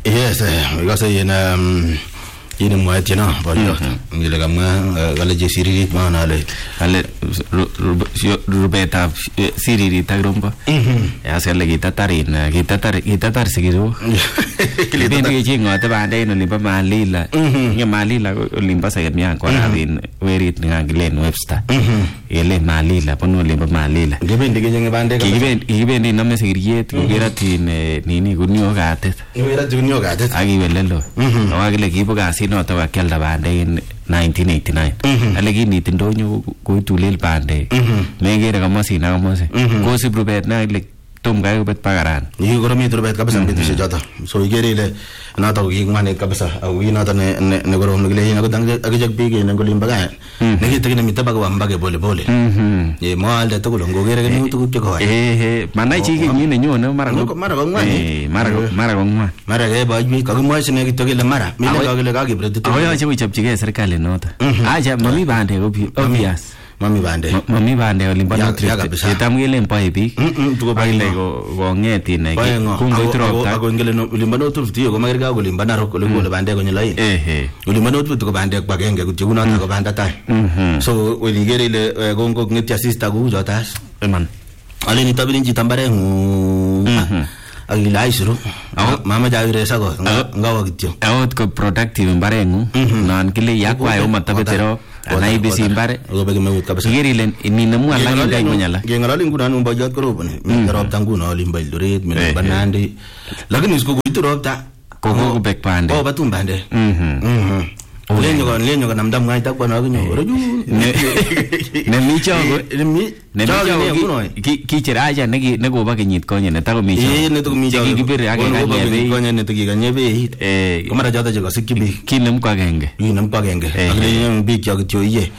Yes, because yini mwaet yana bariot ngile kamwa kale je siririt manale kale rubetab siririt ak rombo yasale kitatar sikiru kile chingote bande ino limba malila nge malila limba sayamya kwa rabin werit ngangilen Webster ele malila pono limba malila gibendi kenye bande kibendi name sikiriet kugeratin nini kunyo gatet akiwelelo awakile kibo kasi noto wakialda bande in 1989 alekini tindonyo koitulel bande mengere kamosina kamose kosib rubet na ile tom kai ubet pagaran yi koromit rubet kabisa mbitishe jota so igere ile nata ukingmane kabisa au nata ne korom ngile ina kodang akijak bige ne ngolimba ga ne kitekine mitaba kwa mbage pole pole ye mwalde to kulongo gere ne utu kiko manai chi kinyine nyone mara kongwan mara ge ba yi ka kumwa sine kitokile mara mile ka kile ka kibrete to ayo che uchapchige serikali nota acha mami bande obvious mami bande olimba nutrient yetamgele mpai bi tuko baile go ngeti ne kungo itropta ko ngele no olimba nutrient yo ko magerga olimba naro ko le bande ko nyalai olimba nutrient ko bande kwa genge ku juguna ko banda tai so oligere le gongo ngeti assista ku jotas man ale ni tabini jitambare agila isuru mama jawire sago ngawa kityo awot ko productive mbarengu nan kile yakwa yo matabetero anai bisimbare obege mewut kabisa yirilen ni namu ala ngai ngonyala gengarali nguna no bajat korobone mi robta nguna limba ildoret mi banande lakini isko kuitorobta koko bek pande batum bande lenyo kan namdam ngai tak bana ginyo roju ne mi chago ki chiraja ne go ba kenyit konye ne ta go mi chago ne to mi chago kibire age ganye konye ne to ganyebe komara jata jago sikibi kinam kwa genge aglen bi chago tyo ye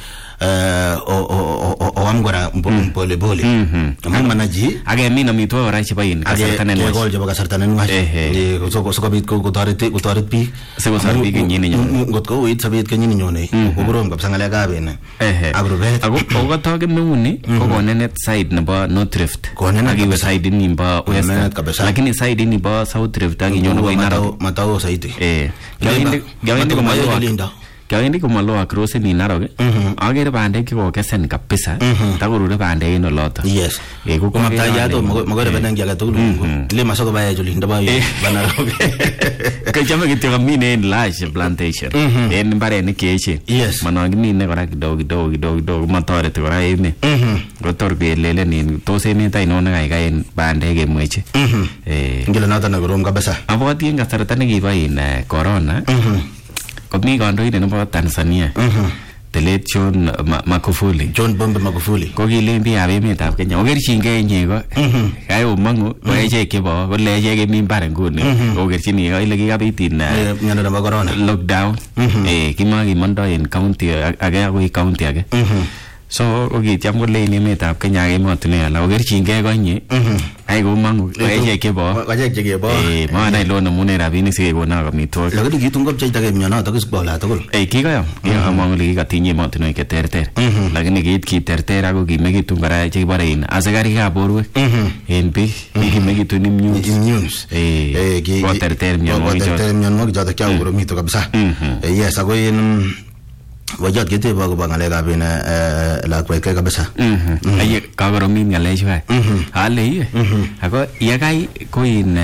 o amgora pole pole manaji age mi na mi to ora chibain kasartanen age gol jaba kasartanen ngai so bit ko tarit bi se go sar bi kenyini nyon got ko wit sabit kenyini nyone ko borom kap sangale ga bene agrobet ago ogo toge meuni ko gonenet side nebo North Rift age we side ni ba west lakini side ni ba South Rift age nyono wa inaro matao saite gawende ko malo Kawindi kumalo across ni naroge agere bande ki ko kesen kabisa tagurure bande ino loto yes ko mata ya to magore benang ya to le masoko baya juli ndaba banaroge ka chama ki te mine in large plantation en bare ni keche manangi mine kora kidogo matore to kora ine gotor be lele ni to se ni tai no na ga en bande ge mweche ngila nata na gorom kabisa aboti en kasarta ne ki ba in corona Komi kandoindet nebo Tanzania Telet John Pombe Magufuli ko kilen biikab emetab Kenya okerchingei inye ko kayo mangu ko echek chebo kole echek kemi mbar nguni okerchini ile kikabit miondo nebo corona lockdown kimakimondoi en county age akoi county age so okityam kole en emetab Kenya emotinwek alak okerchingei konye ai ko mangu ko echek chebo maana ilo namune rabinik sikekona amitwogik lakini kitun kopcheitake mionotok isbola tugul kikoyom among ile kikatinye emotinwek cheterter lakini kiit kiterter ako kimekitun kora chekibore asikarikab borwek en biik kimekitun immunes koterter mionwogik chotok chakokoromitu kabisa yes ako en wajat kete ba ko bangale gabe na lakwet kai kabisa aye kakoromit ngale chwa ale ako yakai ko in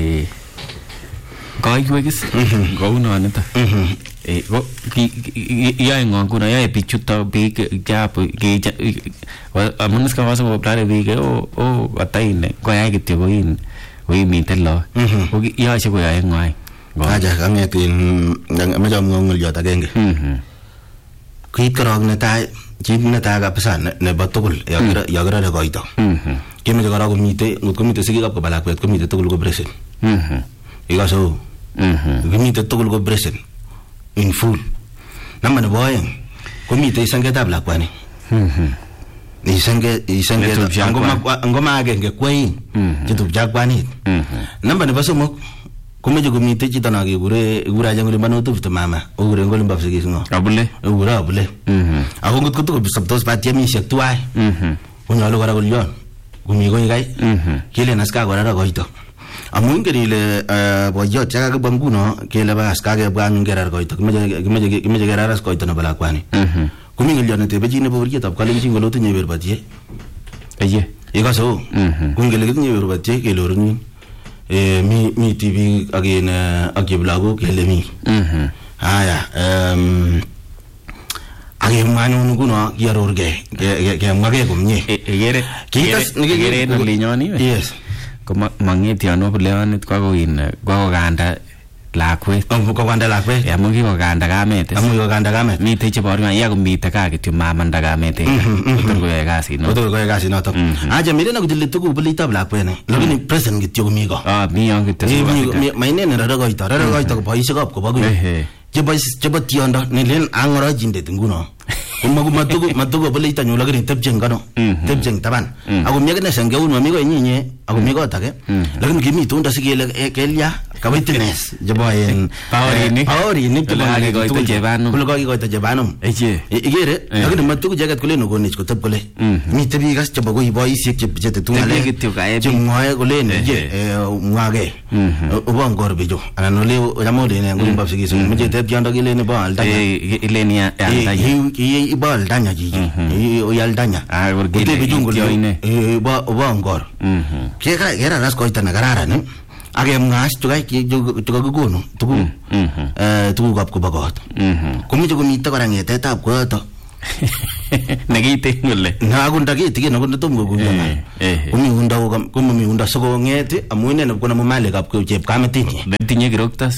kaiwekis go uno nita go ya ngona ya pichuto big gap ge amunas ka waso plare big o ataine ko ya kityo ko in we mitelo ko ya che ko ya ngwai aja kangetin majam ngol jota genge kit korok netai chit netai kabisa nebo tugul yakira le koito kemeche kora komite ngot komite sigikab kobalakwet komite tugul ko present ikaso komite tugul ko present in full namba nebo oeng komite isengetab lakwani isenge ngoma agenge kwain chitupcha kwanit namba nebo somok kumeje kumite chito na kekure aja ngolimba no tufte mama ure ngolimba fsikis ngo abule ako ngot ko sabtos patiemishek tuai kunyalo kora kulyon kumi ko ikai kile naska kora koito amu ingen ile boyot chakakibwa nguno kele bas kakebwa anyun kerar koito kimeche keraras koito nebo lakwani komi ng'olyo netebe chi nebo boryetab kalenjin kole otinye berbatie ikose o kongele kitinye berbatie kele orunin mi tibik ak cheplagok kele mi haya akemwa anyun nguno kiarorgei kemwagei komye ikere en olinyoni yes ko mang'etiono buleonit kwakokanda lakwet kokanda lakwet amu kikokanda kamet mitei cheboru ya komite kaa kityo mamanda kamet kotor koyoe kasit noto acha mire na kutile tuku buleitab lakwet ne lakini present kityo komi ko mi yon kityo mainen rarakoito ko boisiekab kobo kuy chebo tiondo nilen ang'orochindet nguno matuko buleita nyu lakini tepchen kano tepchen taban ako mi akine sengeun mami ko nyinye ako mi kot ake lakini kimi tunda sikele kelya kawitness chebo paorinik kule kakikoito chebanum ikere lakini matuku cheket kule nokonech kotep kole mite biik as chebo koi boisiek chetetu ng'alek chemwoe kolen mwake obongor bichu anan ole chamolene ngulimbab sikis meche tep tiondo kileni bo aldanya ibo aldanya chichi oyaldanya kotebi chungole obongor keraras koito nekararan akemwa as chukakikonu tugukab kobo kot komeche komite kora ng'etetab koyoto nekiten kole nakunda kitikin akunda tom kokuyo komi unda sikong'et amu ine konamu malikab chepkametinyi netinye kirokto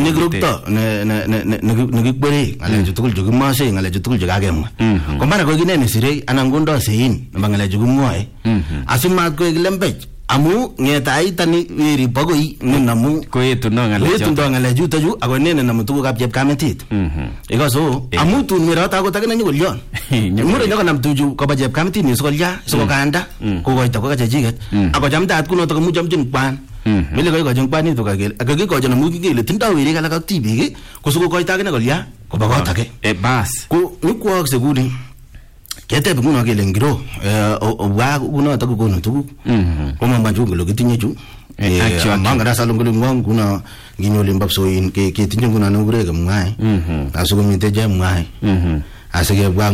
nekikwerei ng'alechu tugul chukimosei ng'alechu tugul chukakemwa ko mara koek ine nesirei anan kondo sein nebo ng'alechu kimwoe asimat koek lembech amu ng'etaitani weri bokoi nenamu koetundo ng'alechutochu ako ine nenamu tugukab chepkametit ikoso amu tun werot akot akine nyikolyon mure nyokonam tuchu koba chepkametit ni sikolya sikokanda kokoito kokachechiket ako chamtaat kunoto komu chamchin kwan mele koikochin kwanit tukakele akakikochin amu kikele tindoi werik alak ak tibik kosikokoito akine kolya koba kot ake bas ko nyikwookse kuni ketebe nguno kele ngiro obwa kunoto kokonu tuguk komamwanchu kole kitinye chu mangada salon kole ngwong kuno nginyole mbapsoin ketinye nguno nokure kemwae asikomite chemwae asikebwa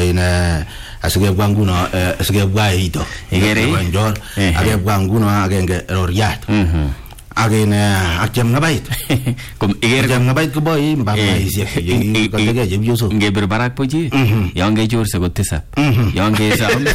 nguno asikebwa ito njor akebwa nguno agenge roriat ak chemng'abait chemng'abait koboi mbamaisiek katege chepyosok ngebir barak buchi yon kechorse ko tisap yon kesom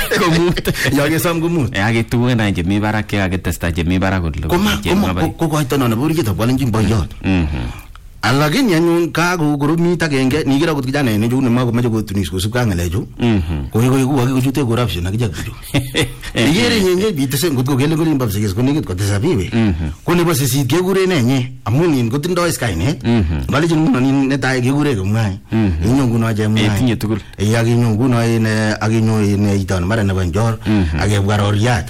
komut akituen any chemi barak chekakitesta chemi barak ko koito no nebo urietab kalenjin boyot alakini anyun kakokoromit agenge nikere akot kijana nechu nemakomeche kotunis kosubkei ak ng'alechu koikoiku akikochute corruption akichek bichu ikere nyenye bitese ngot kokele kolimbo sikis konekit kotisap iwe ko nebo sisit kekure nenye amu nin kotindoi kainet ngalechin nguno nin netai kekure kemwae inyo nguno chemwae etinye tugul akinyo nguno akinyo iton mara nebo njor akebwa roriat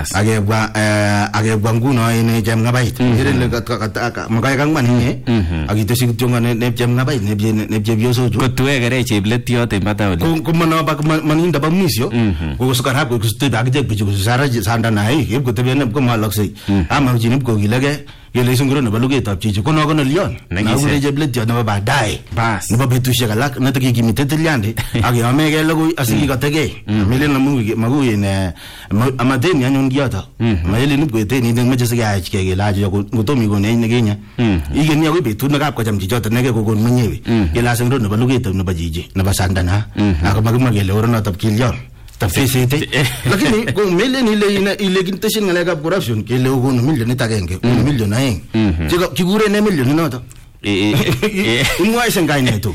akebwa nguno chemng'abait ikere makai kangwan inye akiteshi kityo nep chemng'abait nep chepyosochu kotuekere chepletiot en bata oli komanoba maninda ba mwisho kosukarap kosutebe akichek bichu kosara sandanaik ip kotebe nep komaloksei ama uchinip kokilege kele isunguro nebo lugetab chichi kono konolion nakure chepletiot nebo baadaye nebo betusiek alak netakikimite tilyandi akeyomegei logoi asikikotegei melen makuyen amateni anyun kiyoto maelen ipkoeteni meche sikeyachkei kele acho ngotomi konech nekinye ikeni akoi betut nekap kocham chichoto neke kokon mwenyewe kele asinguro nebo lugetab nebo chichi nebo sandana ako makimwa kele oronotab kilyon tafsisite lakini ko melen ile kinteshin ng'alekab corruption kele okonu milionit agenge okonu milion aeng kikure ne milionit noto imwae sengainetu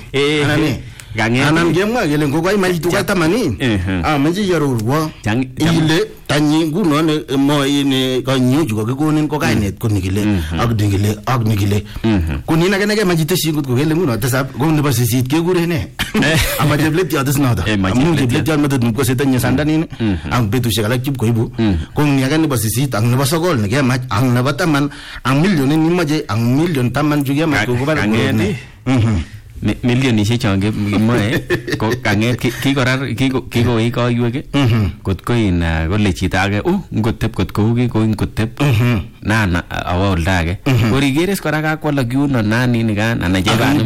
anan kemwa kele ngokai maitu ka 80 meche yarorwo ile tanyi nguno ne kanyochu kokikonin ko kainet ko nikile ak nikile kunin ake neke majiteshi ngot kokele nguno tesap ko nebo sisit kekure ne ama chepletiot isnoto amu chepletiot metot mkosetenye sandanin ak betusiek alak chip koibu ko ni ake nebo sisit ak nebo sokol nekemach ak nebo 10 ak milionit nimache ak milion 10 chu kemach kokubar milionishek chon kimoe ko kanget kikoik koiwek kot koin kole chito age ngotep kot kou kikoin ngotep nan awa olda age korikeres kora kakwalak yuno nani nikan ana chebani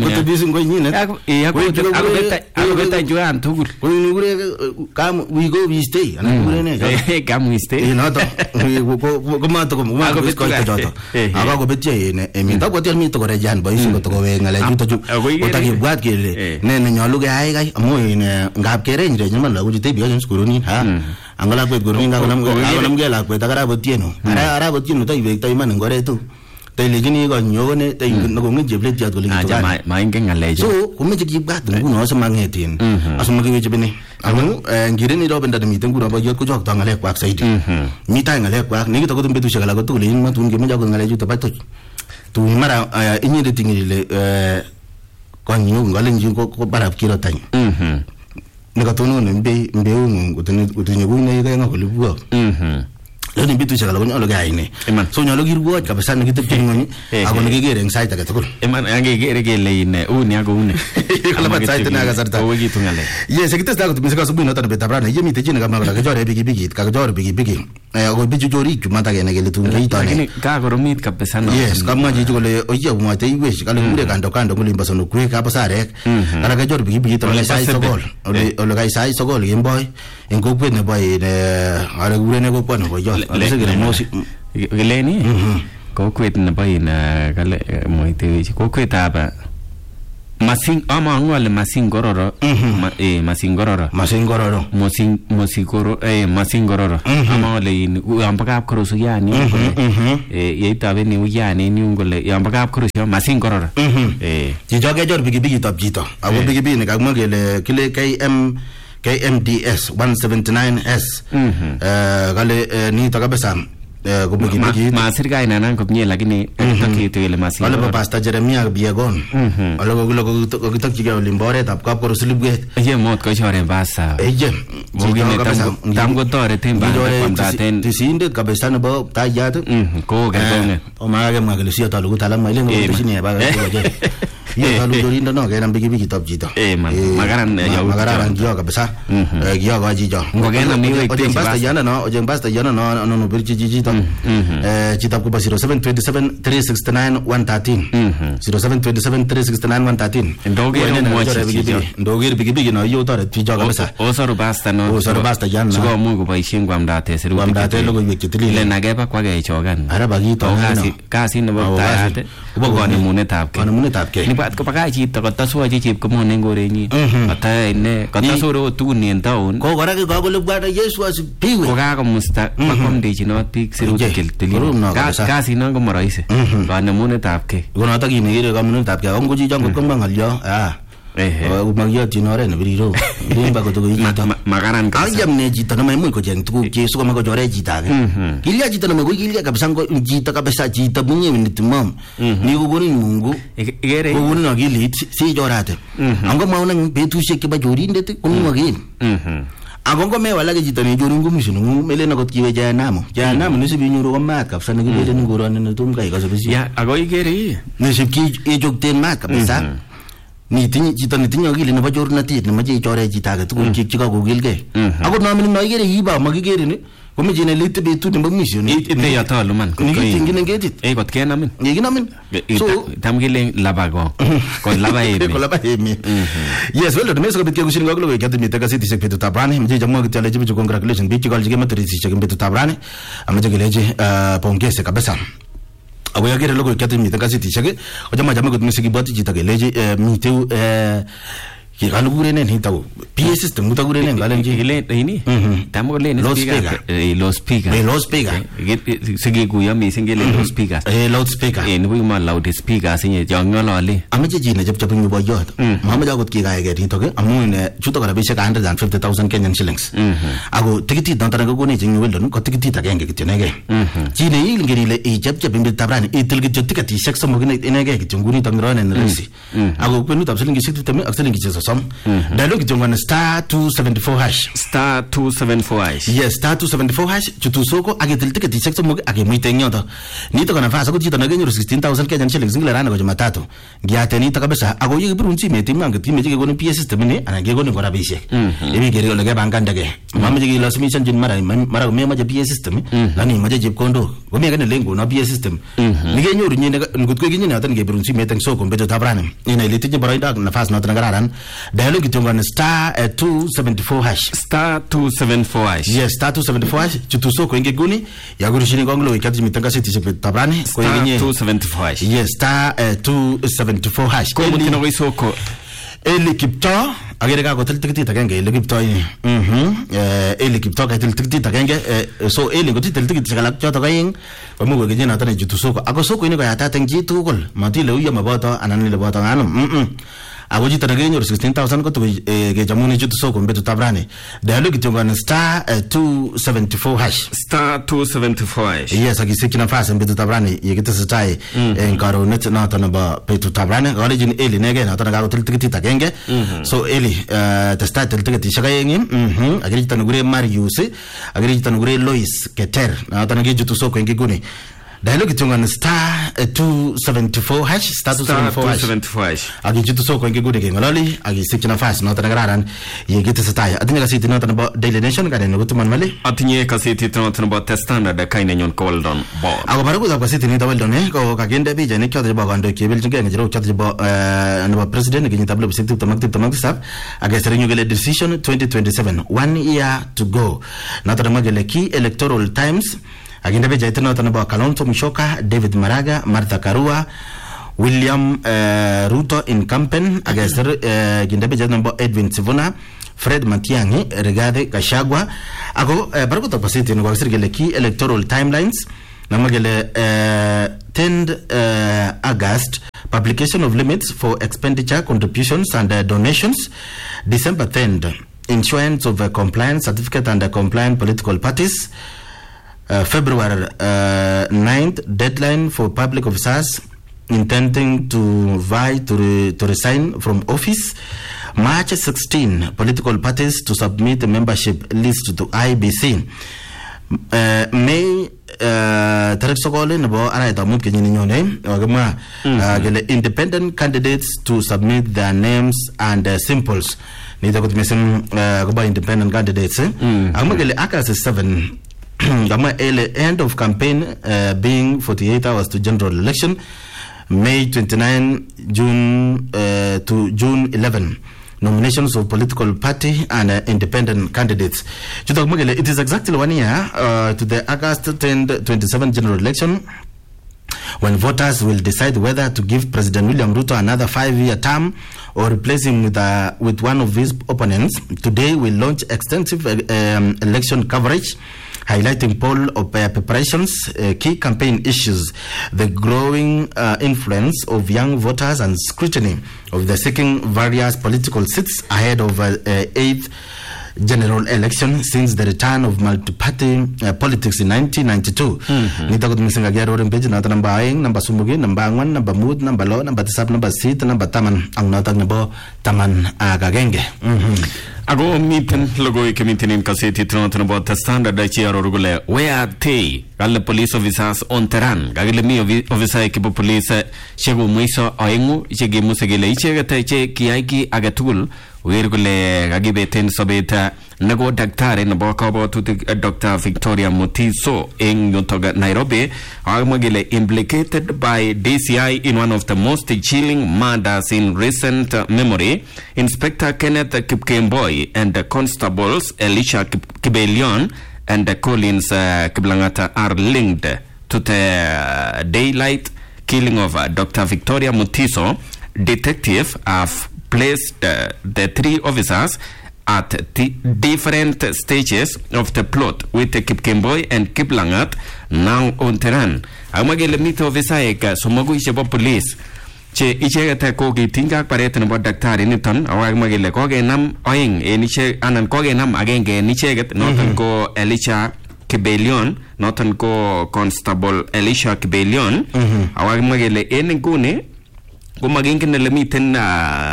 akobeta juan tugul kam wigo wistei anan kurene kam wistei noto komato koisto joto akakobetyo emet akwatel mito kora jan boisin kotokowe ngalechuto chu otakibwat kele ne nenyolu keyai kai amu ngap kereny renyman lakuchute biyochen skurunin ango lakwet kurunin kakonamgei lakwet ak arabotieno arabotieno taiwektoi iman eng oret tu tailechini konyone tainokong'et chepletiot kole maingen ngalechu so komeche kibwat nguno simang'etin asimakiweche bene amu ngireni robendo nemite nguno boyot kochoktoi ng'alekwak saidi mi tai ng'alekwak nekito kotum betusiek alak kotugul matun kemeche akot ng'alechuto batoch tun mara inyendet ingile konyu ngalenjin ko barab kirotany nekatonon mbeung'ung kotinye kuinoik aeng ak olibwok loni betusiek alak konyolu keyai ne so nyolu kirwoch kabisa nekitepche ng'ony ako nekikere eng sait age tugul iman angekere kele ine uni ako uni kalabat sait ine kasarta kowekitu ng'alek yes kitestai kot mising asubuhi noto betab rani yemite chi nekamwa kole kachore pikipikit kakachor pikipiki ako bichu chorik chu matakenai kele tun keitone lakini kakoromit kabisa no yes kamwa chichi kole oye mwaite iwesh kale kure kando ngulimbo sonokwek kapo sarek kala kachor pikipikit ole sai sokol ole kai sai sokol kemboi eng kokwet nebo ale kurene kokwet nebo yo Geleni kokwet nebo kale moitewech kokwetab Masing amang'ole Masingororo Masingororo Masingororo amang'ole yamba kapkorosu yani yeitaben yani ni ngole yamba kapkorosu Masingororo chicho kechor pikipikit ab chito ako pikipiki nekamwa kele KMDS 179S kale nito kabisa masir kainan komye lakini takito ile Masingororo wale Pastor Jeremiah Biegon wale kokitokchigei olimbo oretab kapkorosu Lipget ye mot ko chore basa tam kotoreten bandapamdaten tisindet kabisa nebo tayat ko kergonge omakemwa kele siyo talugut alak mailen koteshine bakaje ye talugorindo no kenam pikipikitab chito makararan kiyo kabisa kiyo ko chicho ngokenam niwek ojeng pasta yana no birchi chichito chitab kuba 0727 369 113 0727 369 113 ndoger pikipiki no yo toret chicho kabisa osoru pasta no osoru pasta yana sikomuch koboisien kwamdate sirutik logoiwek chetililen ile nakeba kwakechokan araba kito kasi nebo tayat kobo konemunetab kei nibat kopakach chito kotaswoche chepkomon eng korenyin kata ine katasoro tugun en town ko kora kakole bwana Yesu asipiwe kokakomusta makwamdechinot biik sirutik chetililen kasi non komoroisi kanemunetab kei konoto kinekere kanemunetab kei ongo chicho ngotkomwa ng'olyo umakiyotyin oret nebiriro limba kotokoichito makaran kabisa ayamne chito nemaimuch kocheng tuguk che sikomach kochore chito age kilya chito nemaimuch kilya kabisa chito kabisa chito mwenyewe nitimam ni kokonin Mungu kokonin akilit sichorate angomwaun eng betusiek chebo chorindet komi ako ngomewalake chito nechorin komishin ng'ung melen akot kiwe jehanamu nisibi inyoru ko maat kabisa nekilelen eng koroni netom kai kasubisi ako ikere nisib kechokten maat kabisa nitinye chito netinye akili nebo chornatet nemoche ichore chito age tugul chekakokilgei akot nominin no ikere kiiba makikerin komeche inai lite betut nebo mwisho ite yatolu man nikitingin eng ketit kot kenamin kinamin so tam kile laba ko laba emet yes well the message bitke kushin goglo ke timite kasitishek betutab rani mje jamwa kitale chibichu congratulations bichi kolji maturishek betutab rani amache keleji pongeze kabisa ako yakere logo kyatimite kasitishek ojama jama kot misiki boti chito keleji miteu kikalugurenen hitau PA system mutagurenen galenji ile ini tamo len loudspeaker sigekuyo mising kele loudspeaker nibu ma loudspeaker sinye jongololi ameche chi ne chepchep ing boyot mameche akot kikaege hitok amu chuto ko rabisiek 150,000 Kenyan shillings ako tikitit noto kokonech ing Weldon ko tikitit agenge kityo inegei chi ne ingeen ile ichepchep ing tabrani itil kityo tiketishek somok inegei kityo nguni tangirone ne rahisi ako kwenutab silingishek 20 ak silingishek sosom dialogue jongan star 274 hash star 274 hash yes star 274 hash chutu soko agetil tiketishek somok agemuite eng yoto nito kana nafasi ko chito nagenyoru 16000 Kenyan shillings ngile rana ko Jumatatu ngiate nito kabisa ako yekibirun simet imanget kimeche kekonin PS system ni anan kekonin ko rabishek yebi keri ole kebangandage mameche kilasimishan jin mara komemoche PS system lani imache chepkondok komi kane lengo no PS system nikenyoru nyine ngutko kinyine atan kebirun simet eng soko betut abrani ina ile tinye boroindo nafasi noto ngararan dialogue jongan star 274 hash star 274 hash yes star 274 hash chutu soko enge guni yagurushini konglo ikati mitangasi betut abrani ko yenye 274 hash yes star 274 hash ko mutino ko isoko Eli Kipto agere ka kotil tikitit agenge Eli Kipto ini Eli Kipto ka til tikitit agenge so Eli kotil tikitit sagalak choto kaing komugo kenye na tane jutu soko ako soko ini ko yata tengi tugul matile uya maboto anan le boto ngano ako jita nagenyoru 16000 ko to ke jamuni jutu soko mbetu tabrani dialogue jongan star 274 hash star 274 hash yes akisiki nafasi mbetu tabrani yekita satai engaro net na tana ba betu tabrani college Eli nege na tana ka kotil tikitit agenge so Eli testa til tikitit shakayengi agiri jita nugure Marius agiri jita nugure Lois Keter na tana ke jutu soko ngiguni dialogue jongan star 274 hash star 274 hash agi jutu soko ngiguni ke ngalali agi sikina nafasi na tana gararan yekita satai atinye kasiti na tana ba Daily Nation ka ne gutuman mali atinye kasiti na tana ba Standard kaine nyon Coldon bo ako baraku za kasiti ni Weldon ko kagende bija ne kyoto ba gando kebel jinge ngiro kyoto ba no president ngi tablo bisiti tamak sab aga serenyo gele decision 2027 1 year to go na tana magele key electoral times agenda beja itana tana ba Kalonzo Musyoka David Maraga Martha Karua William Ruto incumbent against agenda beja namba Edwin Sifuna Fred Matiang'i Rigathi Gachagua ako baraku to pasiti no kwasirgele key electoral timelines namagele 10 August publication of limits for expenditure contributions and donations December 10th issuance of a compliance certificate and compliant political parties February 9th deadline for public officers intending to vie to resign from office March 16 political parties to submit a membership list to IBC May tarik sokole nabo ana itamut kenyini nyone wagama gele independent candidates to submit their names and symbols nita kutumesen kuba independent candidates agama gele akas 7 gama ele end of campaign being 48 hours to general election May 29 June to June 11 nominations of political party and independent candidates. It is exactly 1 year to the August 10, 27 general election when voters will decide whether to give President William Ruto another 5-year term or replace him with one of his opponents. Today we launch extensive election coverage highlighting poll of preparations, key campaign issues, the growing influence of young voters and scrutiny of the seeking various political seats ahead of 8th general election since the return of multi-party politics in 1992. Nita ko tumisinga gyaro rin page nata namba aing, namba sumugi, namba angwan, namba mood, namba lo, namba tisap, namba sit, namba taman. Ang natag nabo taman agagenge. Ago miten logo ikimintinin kaseti tronton about the Standard chiaro rugule where they galle police officers on Teran galle mi officer ekipo police chego mwiso aengu chege musegele ichegete che kiaiki agatul wirgule gagibeten sobeta nago daktari nabo kabo to Dr. Victoria Mutiso in Yotoga Nairobi magile implicated by DCI in one of the most chilling murders in recent memory. Inspector Kenneth Kipkemboi and the constables Elisha Kibelion and Collins Kiblangata are linked to the daylight killing of Dr. Victoria Mutiso. Detectives have placed the three officers at different stages of the plot with Kipkemboi and Kiplangat now on Teran. Amagele mito officer sumagu ishebo police che ichegete ko gitinga parete no daktari niton awag magile ko genam oing eniche anan ko genam agenge nicheget noton ko Elisha Kibelion noton ko constable Elisha Kibelion awag magile eningune ko magingin na miten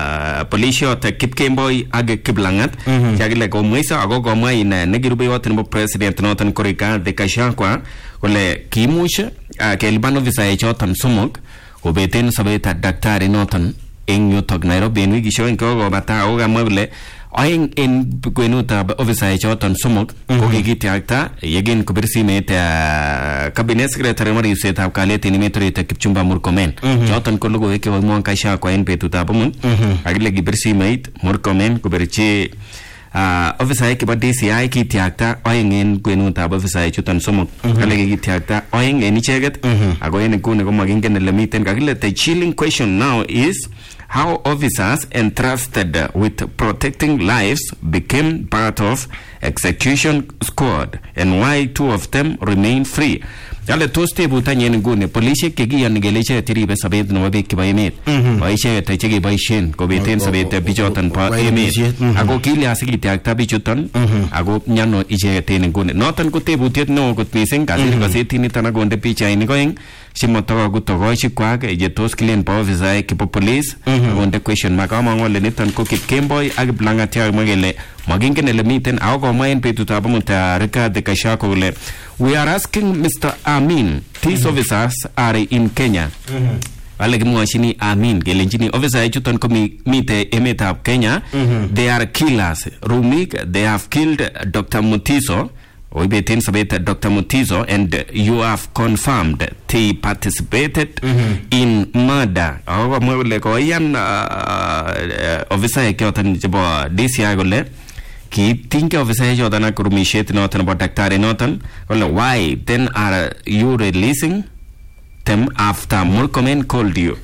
polisiot Kipkemboi ak Kiplangat chakile komweiso ako komwa ine nekirubeiwot nebo president noton ko Rigathi Gachagua kole kiimuch kelipan ofisaek choton somok kobeten sobet daktari noton eng yutok Nairobi en wikishek kokobata ako kamwa kole oeng en kwenutab ofisaek choton somok ko kikityakta yekin kobir simet cabinet secretary moripsetab kalyet en emet orit Kipchumba Murkomen choton ko logoiwek chekakimwa Gachagua en betutab amut akile kibir simet Murkomen kobirchi ofisaek chebo DCI kityakta oeng en kwenutab ofisaek chuton somok kale kityakta oeng en icheket ako en nguni komakingen ele miten kakile the chilling question now is how officers entrusted with protecting lives became part of execution squad and why two of them remain free. Kale tos tebutanyen nguni polisiek chekiyoni kele icheket cheribe sobet nebo biik chebo emet o icheket chekeboisien kobeten sobet bichoton bo emet ako kilya sikityakta bichuton ako miano icheket en nguni. Noton ko tebutiet neo kot missing kasir kasetiniton akonde pichainik oeng chemotoko togochikwak yetos kilen bo ofisaek chebo police akonde question mark amang'u ole niton ko Kipkemboi ak Kiplangat yakimwa kele makingen ele miten ako komwa en betutab amut Rigathi Gachagua kole we are asking Mr. Amin these officers are in Kenya. Wale kimwachini Amin kelenjini officer chuton ko mite emetab Kenya. They are killers. Rumik, they have killed Dr. Mutiso. Oibeten sabet Dr. Mutiso, and you have confirmed they participated in murder. Ako mwele ko yan officer kyotan chebo DCI kole kitinke officer choton ak rumishet noton bo daktari noton kole why then are you releasing them after Murkomen called you?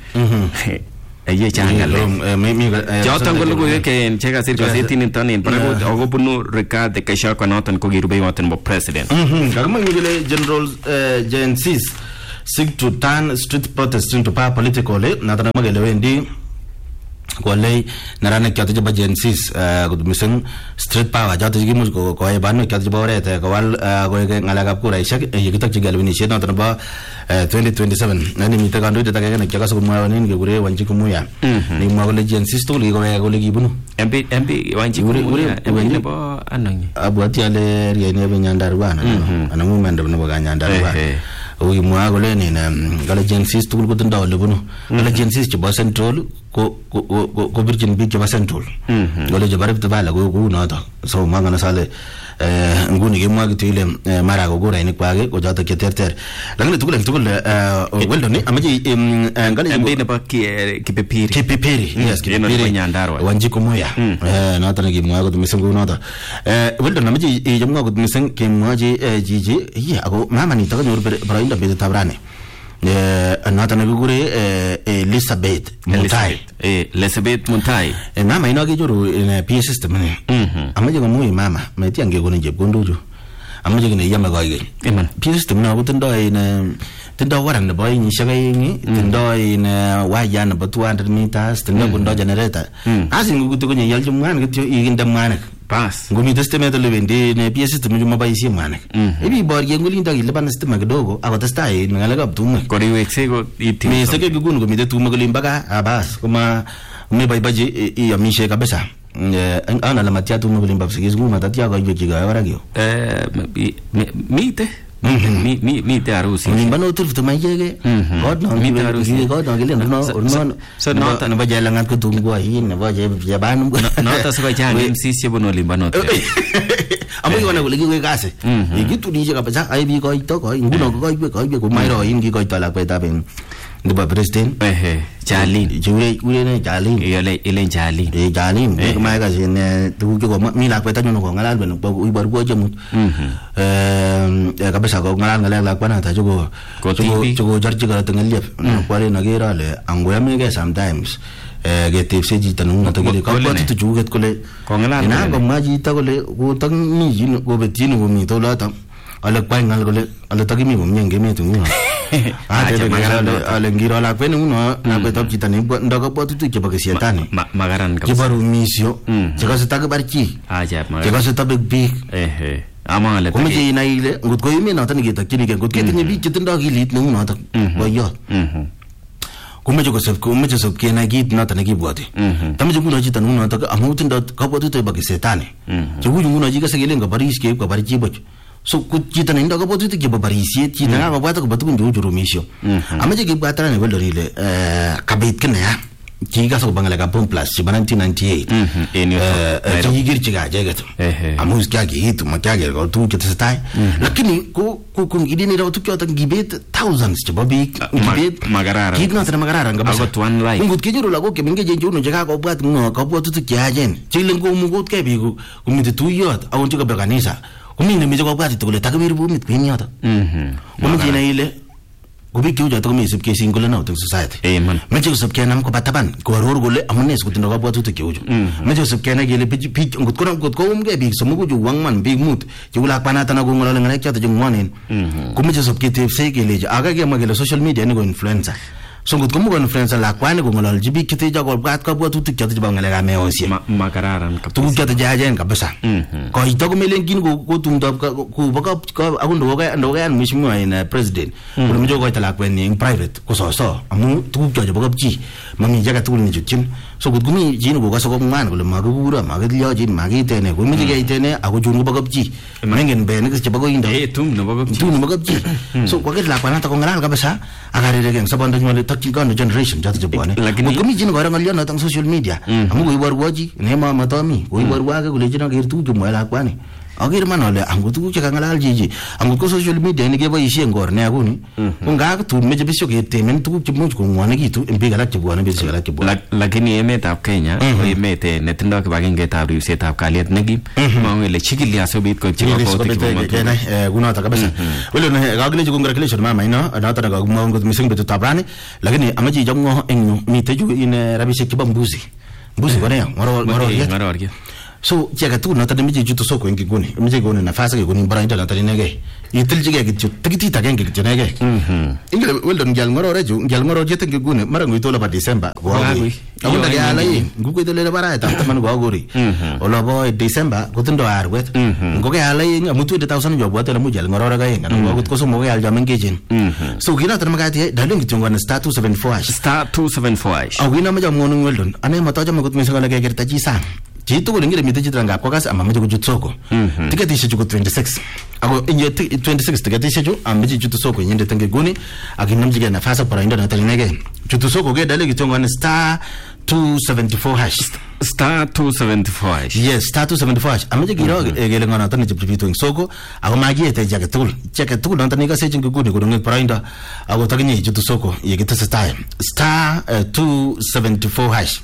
Ye changale joton ko logoiwek en chekasir kasetiniton en parakut ako bunu Rigathi Gachagua noton ko kirubeiwot nebo president. Kakimwa kele General Gen Cis seek to turn street protest into political noton makele wendi kole naranek choto chebo Gen Cis mising street power choto chekimuch koyai banwek choto chebo oret kowal koek ng'alekab kuraishek yekitokyi lewenishet noto nebo 2027 nani mite kandoindet agenge nekiakase komwoen kekure Wanjiku Muya nekimwa kole Gen Cis tugul kikowek kole kibunu MP Wanjiku Muya MP nebo anonyi abwati ale riene Nyandarua anan movement nebo Nyandarua ukimwa kole ni kale Gen Cis tugul kotindoi ole bunu kale Gen Cis chebo Central ko birchin biik chebo Central kole chebo Rift Valley ko noto so mangana sale nguni kemwa kityo ile mara ko kurainik kwake ko choto cheterter lakini tugul weldoni amache ngale MP nebo Kipipiri yes Kipipiri Nyandarua Wanjiku Muya noto nekimwa kot mising ko noto weldon amache ijamwa kot mising kemwachi jiji ako mama nito kanyor boroindo betutab rani noto nekikure Elizabeth Mutai mama ino kichoru in PA system ni amache komui mama metian kekonin chepkondochu amache kine yame koigeny PA system no kotindoi tindoi waran nebo inyishek aeng tindoi waya nebo 200 meters tindoi kondo generator asin ngukuti konye yalchi mwanik kityo ikinde mwanik pass ngomite stimet ole wendi ne PA system ju maboisie mwanik ibi borye ngulindo kilipan stima kidogo akotestai ngalekab tumwek koriwekse ko iti meseke kikunu komite tumwek ole mpaka abas koma umeboiboichi iyamishe kabisa ana la matia tumwek ole mpaka sikis nguma tatia ko ibe kiga barak yo mite harusi nimbano turfto mayege god no mite harusi god no kile no so nota no baje langat ko tungwa hin no baje yaban nota so change MCs chebono limbano amu yona kule kiwe kase ikitu nije kabisa ai bi ko to ko nguno ko mairo hin ki ko to la kweta ben ndiba president Jalin ure ne Jalin ile Jalin Jalin ma ka sin tu ko mi la kweta nyono ko ngalal ben ko ibar ko jemut kabisa ko ngalal la kwana ta jugo jarji ka tengeliep ko le nagera le angoya mege sometimes getepse jita nunga to kile ko tu juget kole ko ngalal na ko maji ta kole ko tang ni jin ko betini ko mi to la ta ale kwangal kole ale takimi ko myenge metu nguna ale ngiro la kwene uno na betop jita ni ndoko botutu ke bakasietani magaran kabisa kibaru misio chekase takbarchi aja magaran chekase tabek bik ama ale komje ina ile ngut ko yimi noton ngetakchini ke ngut ketinye bik chetindo kilit neu noton boyot komeche kosop kenai kit noto nekibwoti tameche nguno chito noto amu tindoi kabwatutik chebo kisetani cheu nguno chi kase kelen kabaris keib kabar chiboch so ko chito nendoi kabwatutik chebo barisiet chito kakobwat akobo tugun cheu churumisho ameche kibwatana nebo lorile kabit kinaya kikasa koba ngalekab Bomb Plus chebo 1998 chikikirchi kacheket amu kiakiitu makiaker tuguk chetesetai lakini ko ngidini raw tuguk chotok ngibet thousands chebo biik ngibet makararan kit noto makararan kabisa akot one life ngut kenyoru lagok chemengechen cheuno chekakobwat kabwatutik cheyachen cheilen komukotkei biik komite tuyot akot chekabe kanisa komi nemeche kobwat kole takibir bumit kwen yoto komeche inai ile kubik cheu choto komi sipkesing kole nautik society meche kosip kenam koba taban koaror kole amune sikotindoi kabwatutik cheu chu meche kosip kenai kele biik ngot koumgei biik somoku chu ang'wan biik mut cheu lakwanato nakong'ololi ng'alek choto cheng'wonen komeche sip ketepsei kelechi aka kemwa kele social media ni ko influencer so ngot komu ko influencer lakwani kong'ololchi biik chetecho kobwat kabwatutik choto chebo ng'alekab meosiek makararan tuguk choto cheyachen kabisa koito komelen kin kotumdoi akot ndokoyan mheshimiwa in president kole meche kokoito lakwenyi eng private kososo amu tuguk cho chebo kapchi mami chi agetugul nechutchin so ngot komi chi nekokose komwan kole makikuro makiliyochin makitene komeche keitene ako chun kobo kapchi mengen benik chebo koindo tum nebo kapchi so kwaker lakwanato kong'alal kabisa akarereke eng sobondonywa takchin kono generation choto chebwone ngot komi chi nekoro ng'olyo noto eng social media amu koiborwo chi nematomi koiborwo ake kolechino aker tuguk chemwoe lakwani aker man ale angot tuguk chekang'alal chichi angot ko social media ni keboisie eng or ne akuni ko ngak tun meche besyo ketemen tuguk chemuch kong'wonekitu eng biik alak chebwone betusiek alak chebwone lakini emetab Kenya ko emet netindoi kibagengetab ribsetab kalyet nekim mong'u ile chikili asobit koipchi kakwautiik kunoto kabisa wele kakilechi congratulations mama ino noto nekakimwa ngot mising betutab rani lakini ameche ichomwo eng yu mitei chu in rabisiek chebo mbuzi koneyo ng'ororiet so chi agetugul noto nemeche ichutu soko eng nguni meche kekoni nafas kekonin boroindo noto inegei itilchigei kityo tikitit agenge kityo inegei ingele weldon ngial ng'ororiet eng nguni mara ngoite olebo December akot ndakeal aeng ngukoite ole bo arawetab taman kokakori olobo December kotindoi arwet ngokeal aeng amu 20,000 chobwote ole much ial ng'ororek aeng anan akot ko somok keal chomengechen so kinoto nemakat iyai dalen kityo ngwan *274# ako kinomeche amwoun weldon ane matachame kot mising ole kekerta chi sang chitugul ingire mitei chito ngap kokas amameche kochut soko tiketishek ko 26 ako inye 26 tiketishek amameche ichutu soko inyendet eng nguni akinomchigei nafas ak boroindo noto inegei chutu soko kedale kityo ngwan *274# yes *274# ameche kiro kele ngonoto ne chepchepitu eng soko ako makiete chi agetugul noto nikasech eng nguni kodongek boroindo ako takinye ichutu soko yekitesetai *274#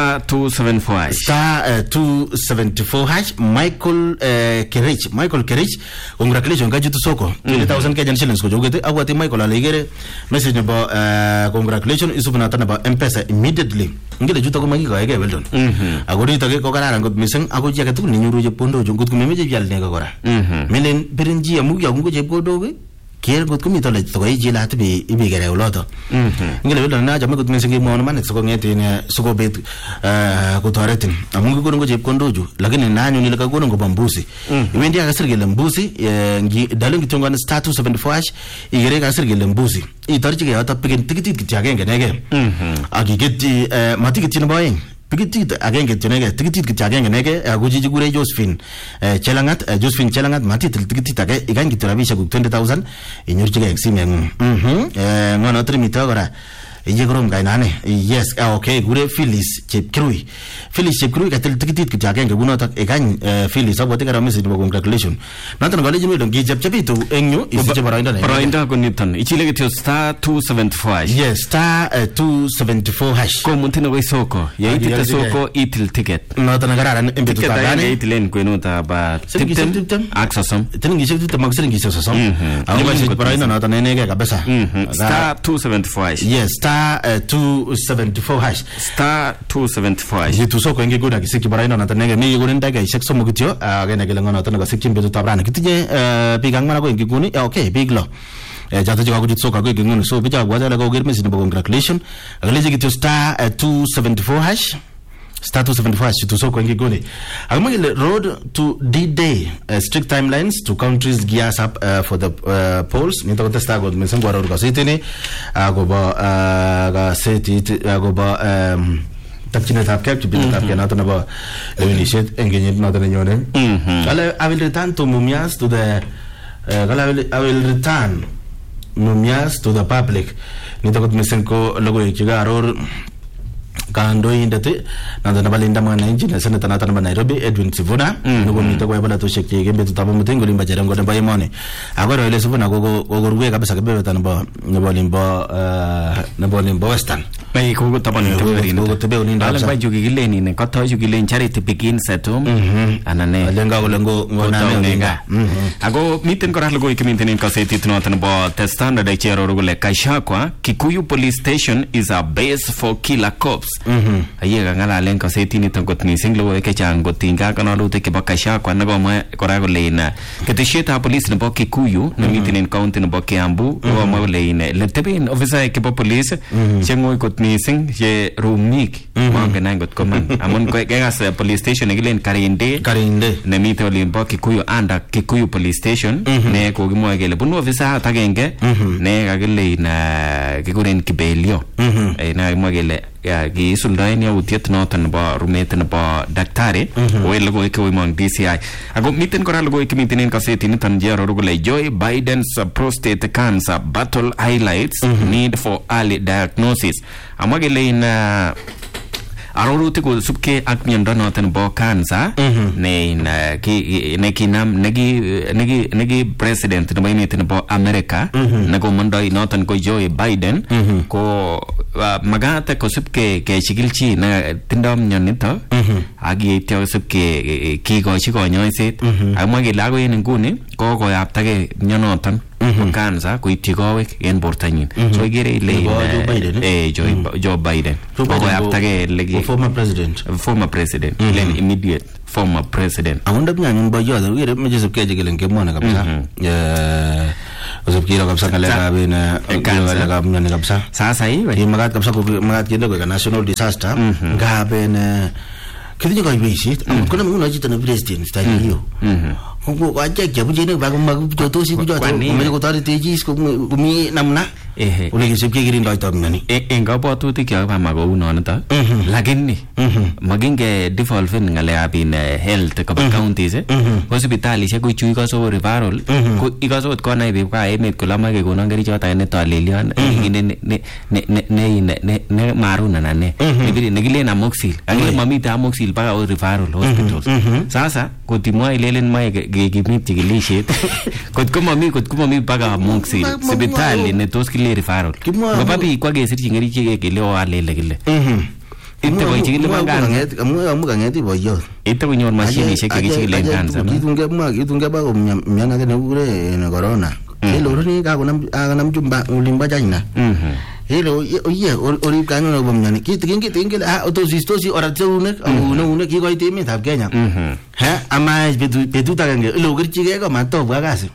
*274# Michael Kerich congratulations kachutu soko 20,000 Kenyan shillings ko jogete abwati Michael ale igere message nebo congratulations isubu noto nebo M-Pesa immediately ngile chuto ko makikoege weldon ako nito ko kararan kot mising ako chi agetugul nenyoru chepkondok ngot komemeche ial nego kora melen birin chi amu yakungo chepkondok kier ngot komito le tokoi jilat ibikere uloto ngile weldon nachame kot mising kemwoun iman sikong'etin sikobet kotoretin amu kikonon ko chepkondochu lakini nanyun ile kakonon kobo mbuzi iwendi akasir kele mbuzi dalen kityo ngwan *274# ikere kasir kele mbuzi itorchigei yoto pikin tikitit kityo agenge nege akiketyi matikityi nebo aeng tikitit agenge tunege tikitit kityo agenge nege ako chichi kure Josephine Chelangat matitil tikitit age ikany kityo rabisiek 20,000 inyorchigei eng simeng'ung ngono trimito kora iye korom kainane yes okay kure Phyllis Chepkirui katil tikitit kityo agenge kunoto ikany Phyllis abwati karo message nebo congratulations noto ngalechi medon kichepchepitu eng yu isiche boroindo ko niton ichile kityo *274# yes *274# komuntine koi soko yeitite soko itil ticket noto nekararan eng betutab rani itilen kwenutab 20 ak 30 tilingishek 20 ak silingishek 30 ako boroindo noto nenegei kabisa *274# yes *274# yitu soko eng nguni akisikyi boroindo noto nege mi konin dakikaishek 3 kityo akene kele ngonoto nekasikyin betutab rani kitinye biik ang'wan akoi eng nguni okay biik lo choto chekakochut soko akoi eng nguni so bichu abwati ale koker message nebo congratulations akalechi kityo *274# status of advice to so kwenye gole agmagile road to D-Day, strict timelines to countries gears up for the polls nito contesta god mensengo aro ka setene agoba ga seti agoba tapchinet ab kep chibit ab kenato na ba initiate engagement not na nyone I will return to Mumias to the I will return Mumias to the public nito god mensengo logo ikiga aror kando indate nanda nabalinda mwana inji na senata nata na Nairobi Edwin Sifuna nuko mito kwa bala to sheki gembe tutaba mutengo limba jerengo na bayimone agora ile Sifuna go ruwe kabisa kabebe tanaba na bolimbo western bai ko taban ko tebe uninda ala bai jugi gileni ne kata jugi len charity begins at home anane lenga ulengo ngona nenga ago miten ko rahlo go ikimintenen ka seti tunatan ba the standard ai chero rugule Kashakwa Kikuyu police station is a base for killer cops ayega ngala len ka seti ni tangot ni singlo ke chango tinga kana lute ke Kashakwa na go ma korago leina ke tisheta police ne ba Kikuyu no mitinen county ne ba Kiambu go ma leina le tebin officer ke police chengo ko ni sing je rumnik ma gana got command amon ko ke gas police station gilen karinde ne mito limbo Kikuyu anda Kikuyu police station ne ko gimo gele bunu officer tagenge ne agele na kikuren kibelio na mo gele ya gi suldain ya utiet notan ba rumet na ba daktari o elago ke o mang DCI ago miten ko ralo go ke miten ka seti ni tan jero rugule Joe Biden's prostate cancer battle highlights need for early diagnosis amagele na aroruti ko subke ak miondo noten bo cancer ne kinam negi president no baymet bo America nago mondoi noten ko Joe Biden ko magata ko subke ke chigilchi na tindom nyonito agi tyo subke ki go chi go nyoiset amage lago yen nguni ko yaptage nyonoton cancer ko itigowek en bortanyin so igere ile Joe Biden ko yaptage legi former president len immediate former president awonda bnyanyun ba yoda wire meje subke jegelen ke mona kabisa usapkira kabisa kale kabe na kale kabe mnyane kabisa sasa hivi magat kabisa ko magat kile ko national disaster ngabe na kidinyo ko ibisit kuna muna jita na president style hiyo ko aje ke bujene ba ko magutoto si kujoto me ko tari tejis ko mi namna ule kisipke girin doito mnyani enga botutik ya ba mago unonita lakini maginge devolve ngale abin health ka counties hospitali se ko chui ko so referral ko igaso ko na ibe ka emet ko lamage ko nangeri jota ne to lelian ne maruna nane ibiri negile na moxil agile mamita amoxil pa referral hospitals sasa ko timwa ilelen mai gimit tigilishet kot ko mami paga moxil hospitali ne tos referral bababi kwa gesir chingeri chige kile o alele kile ite boy chigile mangana amu kangeti boyo ite kunyor machine sheke kichigile kansa kitunge ba myana ke ne ure ne corona helo ni ka kunam jumba ulimba China helo oye ori kanyo no bomnyani kitinge otosi oratsune une ki ko itime tab Kenya ha ama betu tagange lo gerchige ko mato bwa kasi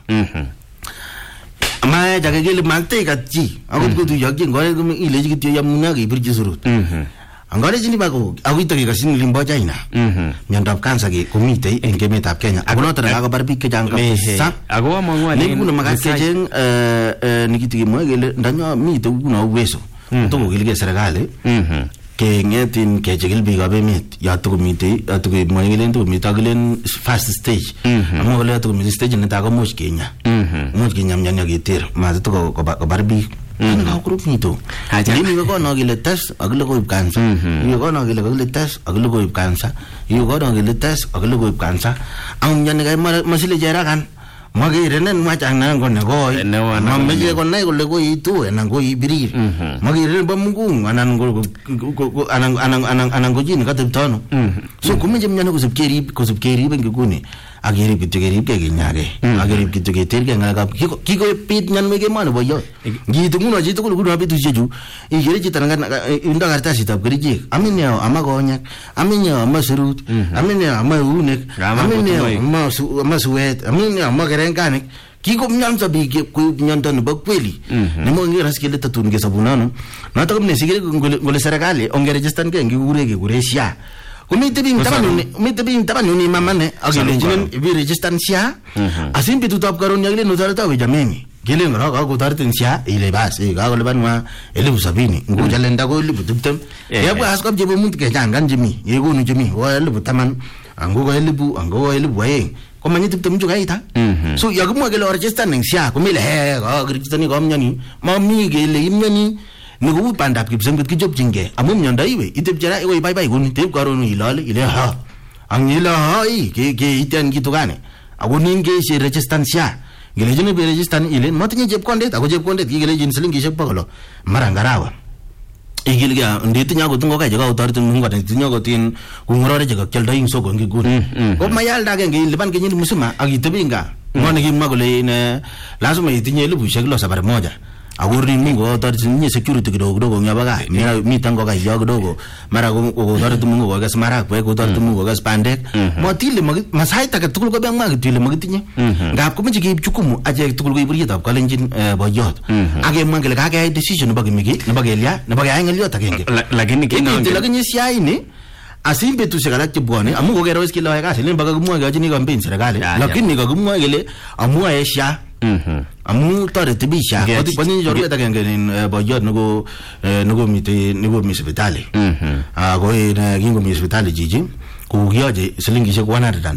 ama jaga gele magte katji agut ko tu yagje ngore ko ile ji kityo yamuna gi birji surut angore jini bago awito gi kasin limbo China myandap kansa gi komite en gemetab Kenya agono tara ga barbi ke janga sa ago mo ngwa ne kuna magake jeng nikitigi mo gele ndanyo mi to kuna uweso to go gele serikali ke ngetin ke jigil biga be mit ya to komite ya to mo gele to mit aglen first stage amo gele to komite stage ne ta go mo Kenya nyanya gitir ma to ko barbi ka group nito ni mi ko no gele test aglo ko kansa ni ko no gele test aglo ko kansa ni ko no gele test aglo ko kansa ang nyane ga masile jera kan magi renen ma chang nan kon go mamme je kon nai ko le go itu enan go ibiri magi renen bamungung anan go anan go jin ka teptono so kuma jem nyane ko subkeri ben gune agiri kitugeri ke ginyage agiri kitugeri terge ngaka kiko pit nyan mege mano boyo gitu nguno jitu ko gudu habitu jeju igere jitanga inda garta sita gerije aminya amagonya aminya masurut aminya maunek aminya masuet aminya magerenkane kiko mnyanza bige ku nyanda no bakweli nimo ngira skele tatun ge sabunano nataka mne sigere ngole serikali onge register ke ngure ge guresia Kumite bing tabanuni mamane agelenjin ibi register SHA asin betutap karon yagle no tarata we jameni gele ngara ka ko tartin SHA ile bas ka ko lebanwa 70,000 ngo jalenda ko 70 yabwa askap jebo mut ke jangan jimi yego nu jimi wa 10,000 ango ko 1000 wae ko manyit tem juga ita so yagmo gele register ning SHA ko mile he ka register ni ko mnyani mami gele imnyani nugu pandap ki bisang ki job jinge amum nyanda iwe itip jara iwe bye bye gun tip karonu ilale ile ha angila hai ke itian gitu kan agunin ke si register SHA gele jene be register ile matnya jeb kondet aku jeb kondet gele jin seling ki seppa kalo marangarawa igil ga nditi nyago tungo ka jaga utar tun munga tin nyago tin kungorore jaga kelda ing sogo ngi gun ko mayal daga ngi liban ke nyin musuma agi tebinga ngone gi magole ne lazima itinye lubu sheglo sabar moja agurni mungo tar tinye security kidogo nyabaga mi tango ka yogo dogo mara go tar tumungo ga smara ko tar tumungo ga spandek motile masai ta ka tukul ko bang mag tile magitinye ngap ko miji chukumu aje tukul ko ibri ta kalenjin boyot age mangel ka ga decision bagi migi na bagelia na bagay ngelio ta genge lakini kino lakini siya ini asimbe tu serikali kibwane amungo gero skill wa kasi len baga gumwa ga jini ga mbin serikali lakini ga gumwa gele amua esha amu tare tibisha oti pani jorga ta genge boyot nugo mite nugo misbitali go ina gingo misbitali jiji ku gyoje silingi shek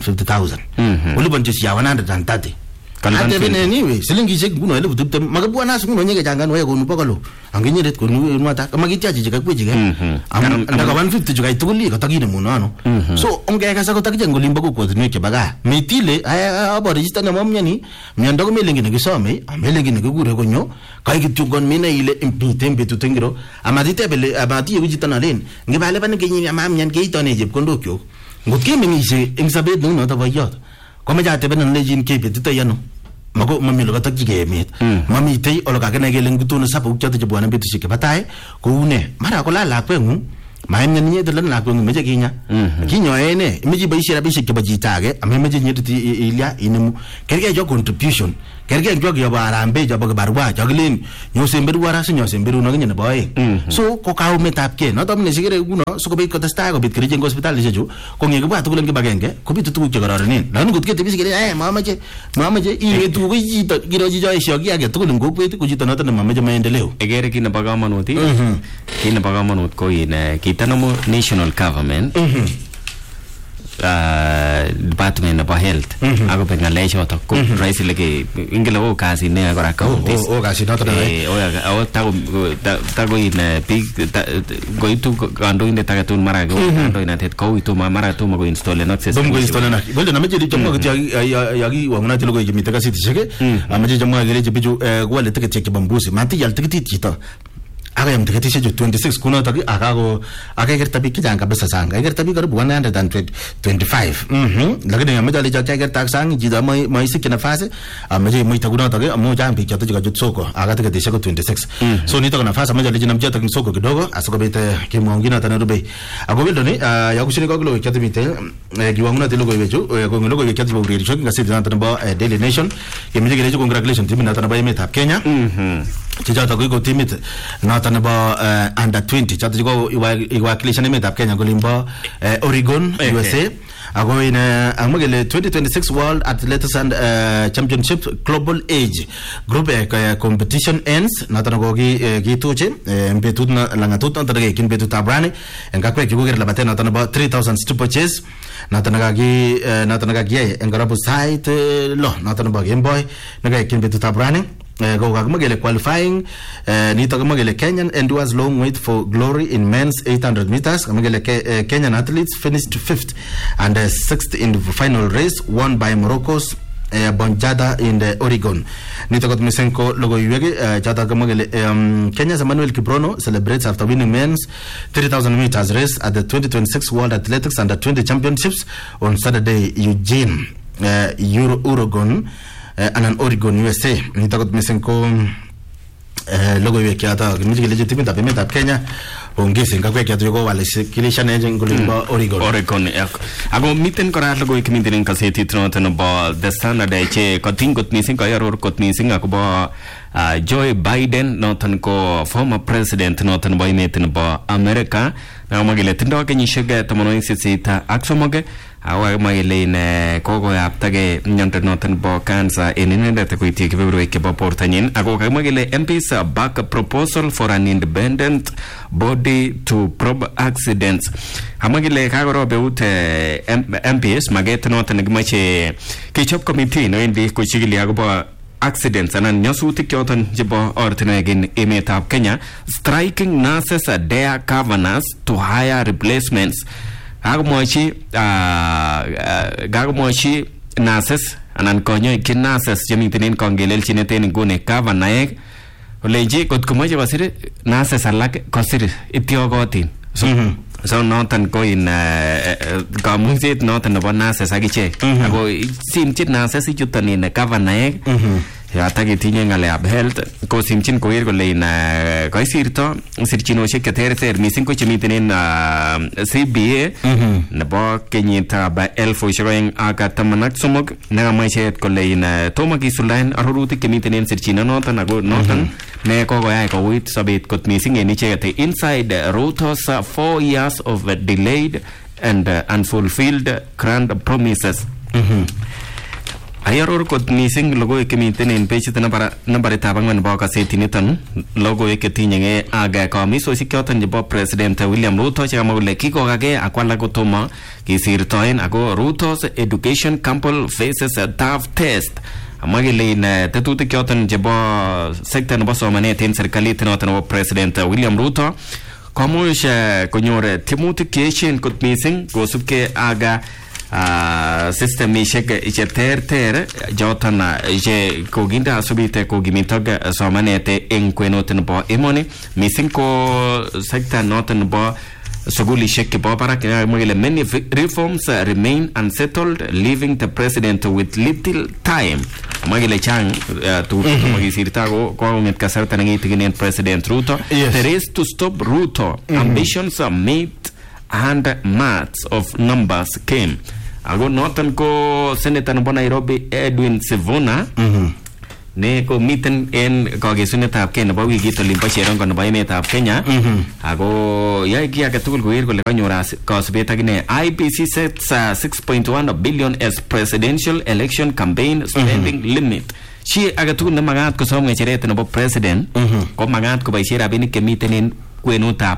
150,000 uli banche siya 130 ate bene niwe silingi shek kuno ele butupte magabuwa nasu kuno nyege jangan waya kunu pakalo angenye ret kunu nwata magiti aje jika kwe jike ndaka 150 juga itukuli katagine munano so onge kasa kotakije ngolimba ko kodne ke baga mitile abo register na momnyani myandako melengi ne gisome amelengi ne gure konyo kai kityugon mina ile impitembe tutengiro amadite bele amati yujitana len ngibale bane genyi amamnyan geitone je kondokyo ngutke mengi engsabet no ta bayot kome jate bene lejin kepe tutayano mago mami lo katakji ke met mami tei oloka kene gele ngutuna sapu chate je bwana betu shike batae ko une mara ko la kwengu maemnya nye de la kwengu meje kinya kinyo ene meji baishira bishike bajitage ame meje nyeti ilia inemu kerge jo contribution kerge jo ya barambe jo barwa jaglen nyose mberu wara nyose mberu no ngene boy so ko kawo metap ke no tamne sigere guno so ko bit ko testa ko bit krije hospital jeju ko ngege ba tukulen ke bagenge ko bit tuku ke gararin lan gut ke tibisigere mamaje ile tu ko jito giro jijo shogi age tukulen ko bit ko jito no tan mamaje maendeleo egere kina bagamanut kina bagamanut ko ine kitanomo national government department of health ako penga leisho to ko raisi leke ingelo o kasi ne agora counties o kasi no to o tago in big go itu kando inde tagatun marago kando ina tet ko itu marato mago install not system go install na golde na meje ditomo yagi wanguna tilo go jimita kasi tishege amaje jamu agele jibiju wale teke cheke bambusi manti yal teke tito aga yam teke tishe 26 kuno taki aga gerta bi kijanga besa sanga gerta bi karibu 125 lakini yam jale jaja gerta sang jida mai sikina fase amaje mai taguna taki amo jam bi kata juga jutsoko aga teke tishe 26 so ni taka nafasi amaje lijina mjata kisoko kidogo asoko bete kimongina tanarube ago bildo ni ya kushini kwa kilo kati bite giwanguna tilo go beju go ngilo go kati buri risho ngasi dana tanaba Daily Nation kemije gelejo congratulations timi na tanaba yemeta Kenya chijata go timit na tanaba under 20 chata go iwakilisha nemeta Kenya golimba Oregon USA ago ina amagele 2026 World Athletics and Championship Global Age Group competition ends na tanago gi tuche mbetut na langatut na tanaga kin betut abrane ngakwe kigogere la batena tanaba 3000 steeplechase na tanaga gi ngarabu site lo na tanaba Game Boy naga kin betut abrane go magele qualifying ni to magele Kenyan endures long wait for glory in men's 800 meters magele Kenyan athletes finished 5th and 6th in the final race won by Morocco's Bonjada in the Oregon. Nitagot Misenko logo yuege jata kamagele Kenya's Emmanuel Kiprono celebrates after winning men's 3000 meters race at the 2026 World Athletics Under 20 Championships on Saturday Eugene Oregon and Oregon USA. Nitagot Misenko logo yuege jata kimiji legitimate apemeta Kenya ongeze ngakwek chato ko wale kilisha neje ngulimba Oregon ako miten kora logoy kimiten en kasetit noton bo The Standard che katingot mising ko yaror kot mising akobo Joe Biden noton ko former president noton bo emet nebo America na magile tindo kenyisiek 88 ak somok awa magile ne kokoyaptage myondo noton bo cancer en inendet koityi kebeberwek chebo bortanyin ako magile MPs back proposal for an independent body to probe accidents amagile kagoro beut MPs maget noton kimache kechop committee no indi ko chigili akobo accidents anan nyasutik choton chebo ortinwek en emetab Kenya, striking nurses dare governors to hire replacements. Gagomwachi nurses anan konyoik nurses chemiten en kongelelchinet en nguni governorek olenji kot komoche kosir nurses alak kosir ityokotin. So noton ko in kamuset noton nebo nurses akichek ako simchin nurses ichuton in governorek yata ketinye ngalekab health ko simchin koker kole in kaisirto sirchinoshek cheterter mising ko chemiten en CBA nebo kenyitab 2013 nekamwa kole in tomo kisuldaen arorutik chemiten en sirchino noton ako noton ne kokoyai kouit sobet kot mising en icheket inside Ruto's 4 years of delayed and unfulfilled grand promises. Ayaror kot mising logoiwek chemiten en pechit nambaritab 4 nebo kasetiniton logoiwek chetinye ak komisosiek choton chebo President William Ruto chekamwa kole kikokake akwalak kotomo kisirtoen ako Ruto's education campus faces a tough test. Amwa kele in tetutik choton chebo sekta nebo somanet en serikalit noton nebo President William Ruto komuch konyor tiemutik cheechen kot mising kosubkei ak systemishek cheterter joton che kokinde asubite kokimitok somanet en kwenut nebo emoni mising ko sekta noton nebo sugulishek chebo barak many reforms remain unsettled, leaving the president with little time. Magile chang magisirta ko konget kasarta nangitigen President Ruto. The race to stop Ruto ambitions meet and maths of numbers came. Ako noton ko Senator nebo Nairobi Edwin Sifuna ne ko miten en kagesunetab Kenya nebo wikit olimbo cherongo nebo emetab Kenya ako yai kiy age tugul koker kole kanyor kasubet akine. IBC sets 6.1 billion as presidential election campaign spending limit. Chi age tugul ne magat kosom ngecheret nebo president ko magat koboisien rabinik chemiten en kwenutab